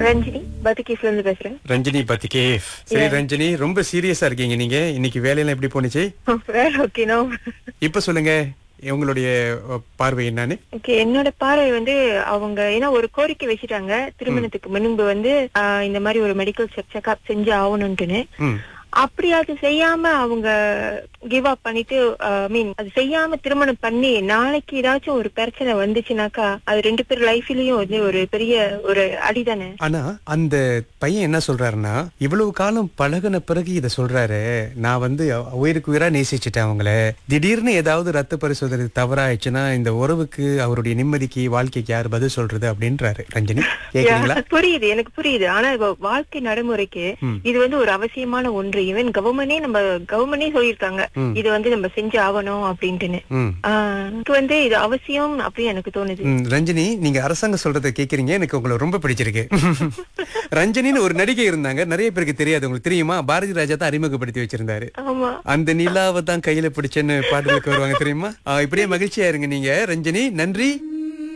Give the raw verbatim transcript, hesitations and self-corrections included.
ரஞ்சினி பத்திகேஃப்ல இருந்து பேசுறேன். ரஞ்சினி பத்திகேஃப். சரி ரஞ்சினி, ரொம்ப சீரியஸா இருக்கீங்க நீங்க. இன்னைக்கு வேலையெல்லாம் எப்படி போனுச்சு? வேற ஓகேனோ. இப்ப சொல்லுங்க, உங்களுடைய பார்வை என்னன்னு. ஓகே, என்னோட பார்வை வந்து அவங்க ஏன்னா ஒரு கோரிக்கை வச்சுட்டாங்க திருமணத்துக்கு முன்பு வந்து ஆஹ், இந்த மாதிரி ஒரு மெடிக்கல் செக்அப் செஞ்சு ஆகணும்ட்டுன்னு. ம். அப்படி அது செய்யாம அவங்க கிவ் அப் பண்ணிட்டு மீன் அது செய்யாம திருமணம் பண்ணி நாளைக்கு ஏதாச்சும் ஒரு பிரச்சனை வந்துச்சுனாக்கா அது ரெண்டு பேர் லைஃப்லயும் வந்து ஒரு பெரிய ஒரு அடிதானே. ஆனா அந்த பையன் என்ன சொல்றாருன்னா, இவ்வளவு காலம் பழகுன பிறகு இத சொல்றாரு, நான் வந்து உயிருக்கு உயிரா நேசிச்சுட்டேன் அவங்கள, திடீர்னு ஏதாவது ரத்த பரிசோதனை தவறாயிடுச்சுன்னா இந்த உறவுக்கு அவருடைய நிம்மதிக்கு வாழ்க்கைக்கு யார் பதில் சொல்றது அப்படின்றாரு. ரஞ்சினி கேக்குறீங்களா? புரியுது, எனக்கு புரியுது. ஆனா இப்ப வாழ்க்கை நடைமுறைக்கு இது வந்து ஒரு அவசியமான ஒன்று. ஈவன் கவர்மெண்டே நம்ம கவர்மெண்டே சொல்லியிருக்காங்க இது வந்து நம்ம செஞ்சு ஆகணும் அப்படின்ட்டுன்னு. எனக்கு வந்து இது அவசியம் அப்படின்னு எனக்கு தோணுது. ம், ரஞ்சினி, நீங்க அரசாங்கம் சொல்றதை கேக்குறீங்க, எனக்கு உங்களை ரொம்ப பிடிச்சிருக்கு. ரஞ்சினின்னு ஒரு நடிகை இருந்தாங்க, நிறைய பேருக்கு தெரியாது. உங்களுக்கு தெரியுமா? பாரதி ராஜா தான் அறிமுகப்படுத்தி வச்சிருந்தாரு. ஆமா, அந்த நிலாவை தான் கையில பிடிச்சேன்னு பாடலுக்கு வருவாங்க தெரியுமா? ஆ, இப்படியே மகிழ்ச்சியா இருங்க நீங்க ரஞ்சினி. நன்றி.